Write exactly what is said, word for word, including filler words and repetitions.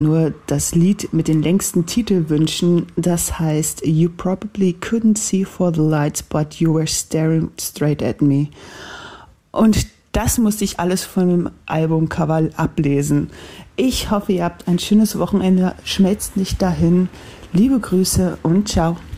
nur das Lied mit den längsten Titelwünschen, das heißt You probably couldn't see for the lights, but you were staring straight at me. Und das musste ich alles von dem Albumcover ablesen. Ich hoffe, ihr habt ein schönes Wochenende. Schmelzt nicht dahin. Liebe Grüße und ciao.